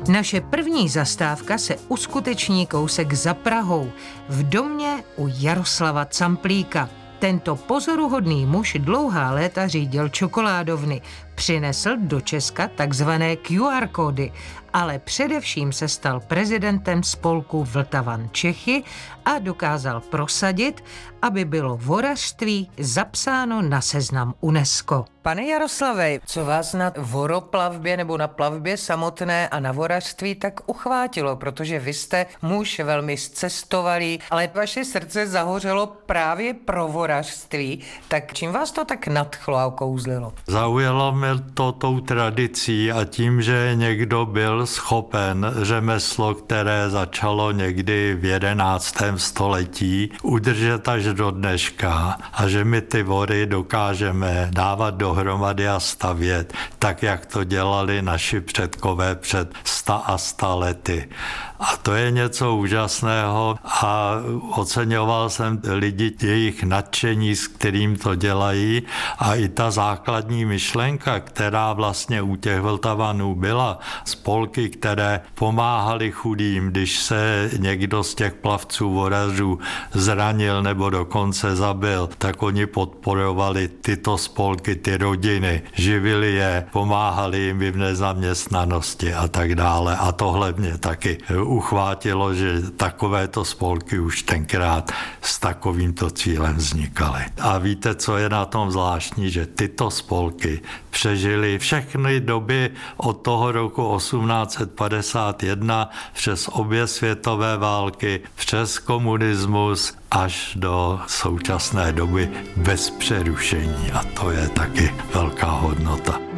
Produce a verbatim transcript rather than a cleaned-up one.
Naše první zastávka se uskuteční kousek za Prahou, v domě u Jaroslava Camplíka. Tento pozoruhodný muž dlouhá léta řídil čokoládovny, přinesl do Česka takzvané Q R kódy, ale především se stal prezidentem spolku Vltavan Čechy a dokázal prosadit, aby bylo vorařství zapsáno na seznam UNESCO. Pane Jaroslave, co vás na voroplavbě nebo na plavbě samotné a na vorařství tak uchvátilo, protože vy jste muž velmi zcestovalý, ale vaše srdce zahořelo právě pro vorařství, tak čím vás to tak nadchlo a okouzlilo? Zaujalo mě to tou tradicí a tím, že někdo byl schopen řemeslo, které začalo někdy v jedenáctém století, udržet až do dneška a že my ty vory dokážeme dávat dohromady a stavět, tak jak to dělali naši předkové před sta a sta lety. A to je něco úžasného a oceňoval jsem lidi, jejich nadšení, s kterým to dělají a i ta základní myšlenka, která vlastně u těch Vltavanů byla, spolky, které pomáhali chudým, když se někdo z těch plavců vorařů zranil nebo dokonce zabil, tak oni podporovali tyto spolky, ty rodiny, živili je, pomáhali jim i v nezaměstnanosti a tak dále. A tohle mě taky uchvátilo, že takovéto spolky už tenkrát s takovýmto cílem vznikaly. A víte, co je na tom zvláštní, že tyto spolky přežily všechny doby od toho roku osmnáct set padesát jedna přes obě světové války, přes komunismus až do současné doby bez přerušení. A to je taky velká hodnota.